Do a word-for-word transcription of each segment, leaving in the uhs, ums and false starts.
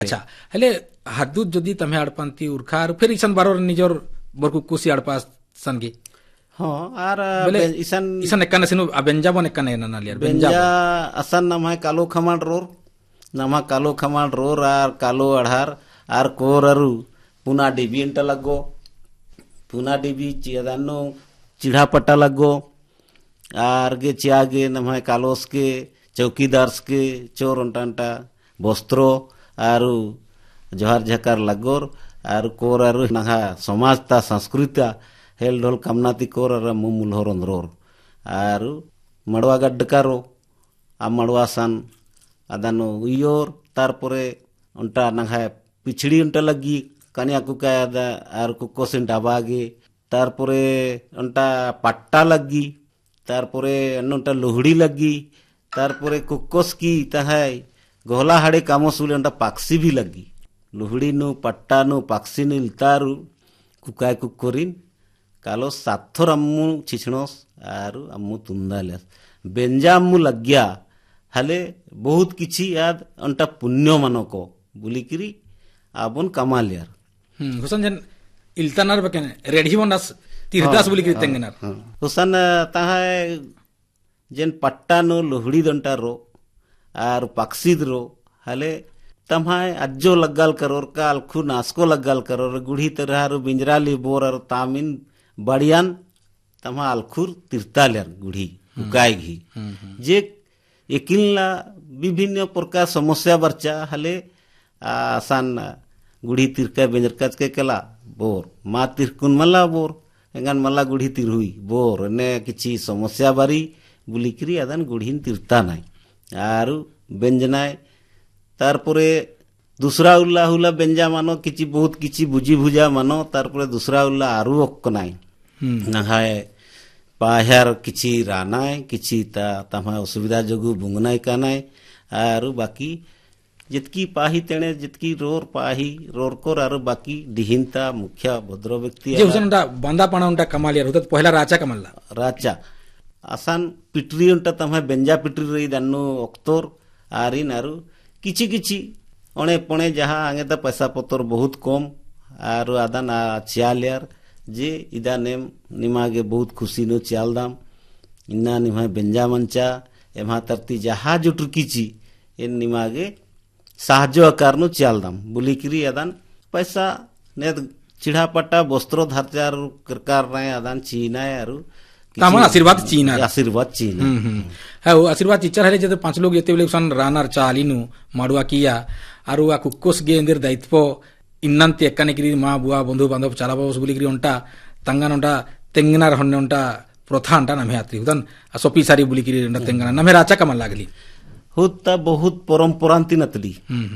अच्छा हेले हादुत जदि तमे आड़पांती उर्खा और फिर इसन बारो निजर बरकु कुसी आड़पा सनगे हाँ आर बोले इसन इसन एकने सिनु बेंजा बन एकने ना लियर बेंजा असन नाम है कालो खमाड़ रोर नाम है कालो खमाड़ रोर आर कालो अढ़ार आर कोररु पुना डिबी इंट लगो पुना डिबी चिदानो चिढ़ा पट्टा लगो आर गे चियागे नाम है कालोस के चौकीदार्स के चोर अंटा वस्त्रो आरु जोहार झकार लगोर आरु कोर आरु नहा समाजता संस्कृता हेल ढोल कामनाती कोर आर मुमुल होरंद्रोर आरु मड़वा गड्डकारो आ मड़वा सान अदानो उयोर तारपरे अंटा नहा पिछड़ी अंटा लगी कन्या कुका आर कुकोसिन डाबागे तारपरे अंटा पट्टा लगी तारपरे अंटा लोहड़ी लगी तारपरे कुकोस की तहाय गोहला हाड़े कामोसुले अंटा पाक्सी भी लगी लुहड़ी नु पट्टा नु पाक्सी नु इल्तारु कुकाय कुकोरिन कालो साथर अम्मु छिछणोस आरु अम्मु तुंदालेस बेंजा अम्मु लग्या हले बहुत किछि याद अंटा पुण्य मानको बुलिकिरी आबन कमालियार हम्म हुसन जन इल्तानार बकेने रेडी बनस तीर्थदास बुलिकिरी तेंगनार हुसन ताहाय जेन पट्टा नु लुहड़ी दंटा रो आर पाक्सीद रो हले तम्हाय अज्जो लग्गाल करोर का अलखु नास्को लग्गाल करोर गुढ़ी तरहार बिंजराली बोर और तामिन बड़ियान तम्हा अलखुर तीर्थालर गुढ़ी उकाय घी जे एकिलना विभिन्न प्रकार समस्या बर्चा हले आसान गुढ़ी तिरका बेंजरकाच के कला बोर मा तिरकुन मल्ला बोर एंगान मल्ला गुढ़ी तिरहुई बोर ने किछि समस्या बारी बुलिकिरी आदान गुढ़ीन तीर्था नाय आरु बेंजनाय तारपरे दूसरा उल्ला हुला बेंजा मानो किछि बहुत किछि बुझी भुजा मानो तारपरे दूसरा उल्ला आरु ओक्कनाय नहाय पाह्यार किछि रानाय किछि ता तमा असुविधा जगु बुंगनाय कानाय आरु बाकी जितकी पाही तेणे जितकी रोर पाही रोर कोर आरु बाकी डिहिनता मुख्य भद्र व्यक्ति जे हुसनटा बंदा पाणाउंटा कमालियार होत पहिला राचा कमल्ला राचा आसान पिटरी उंटा तमा बेंजा पिटरी रही दानु अक्तोर आरिन आरु किछि किछि अणे पणे जहा आगे ता पैसा पतर बहुत कम आरु आदान चियालियार जे इदा नेम निमागे बहुत खुशी नो चियाल दाम इन्ना निमा बेंजा मंचा एमा तरती जहा जुटर किछि एन निमागे साहाज्य आकार नो चियाल दाम बुलिकिरी आदान पैसा ने चिढ़ा पट्टा वस्त्र धारचार करकार रे आदान चीनाय आरु तामन आशीर्वाद चीना आशीर्वाद चीना है वो आशीर्वाद चिच्चर है जते पांच लोग जेते सन रानार चालिनु माडुआ किया आरु आ कुक्कोस गे इंदर दायित्व इन्नंते एकने किरी मा बुआ बंधु बांधव चालाबास बुलिकिरी ओंटा तंगान ओंटा तेंगनार हन्ने ओंटा प्रथा ओंटा नामे हात्री हुदन सोपी सारी बुलिकिरी ओंटा तेंगना नामे राचा कमल लागली होता बहुत परंपरांति नतली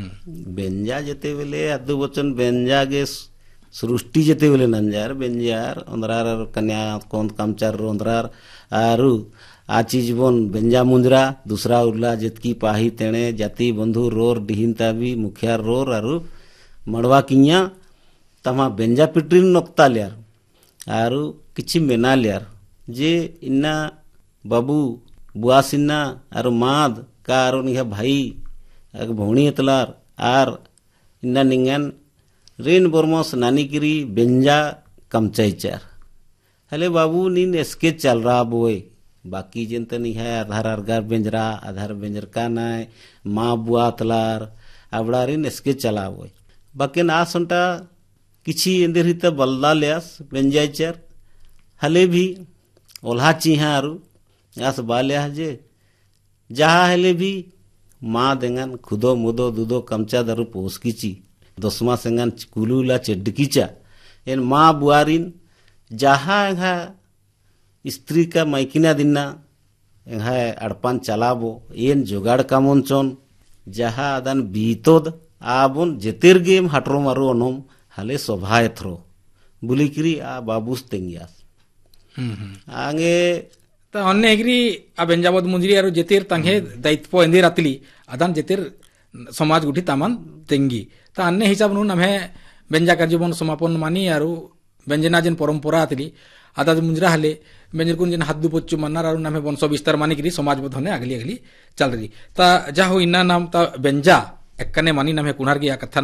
बेंजा जेते वेले अदु वचन बेंजा गे सृष्टि जेते वेले नंजार बेंजार अंदरार कन्या कोंद कामचार अंदरार आरु आची जीवन बेंजा मुंजरा दूसरा उल्ला जेतकी पाही तेणे जाति बंधु रोर डिहिनता भी मुखिया रोर आरु मड़वा किया तमा बेंजा पिटरी नक्ता लियार आरु किछि मेना लियार जे इन्ना बाबू बुआसिन्ना आरु माद का आरु निहा भाई आग भौणी एतलार आर इन्ना निंगन रेन बर्मस नानीगिरी बेंजा कमचाईचार हले बाबू नीन एसके चल रहा बोए बाकी जिनते नहीं है आधार आधार बेंजरा आधार बेंजर का नाय माँ बुआ तलार आबड़ारिन एसके चला बोए बाकी ना सुनता किछि इंदर हित बल्दा लियास बेंजाईचार हले भी ओल्हा चीहा आरु यास बाल्या जे जहा हले भी माँ देंगन खुदो मुदो दुदो कमचा दरु पोस किची दसमा सेंगान कुलुला चेडकिचा एन माँ बुआरिन जहा एंहा स्त्री का माइकिना दिना एंहा अड़पान चलाबो एन जोगाड़ कामोंचन जहा आदान बीतोद आबोन जेतेर गेम हटरो मारो अनोम हले सभाए थ्रो बुलिकिरी आ बाबूस तेंगियास आगे ता अन्य एग्री आ बेंजाबद मुंजरी आरो जेतेर तंगे दायित्व एंदेर आतली आदान जेतेर समाज गुठी तामान तेंगी ता अन्य हिसाब नु नमे बेंजा का जीवन समापन मानी आरो बेंजना जेन परंपरा आतली आदा मुंजरा हले बेंजर कुन जेन हादु पच्चु मन्नार आरो नमे वंश विस्तार मानी करी समाज बधने अगली अगली चल रही ता जा हो इन्ना नाम ता बेंजा ଏକନେ ମାନି ନମେ କୁଣାର କି କଥା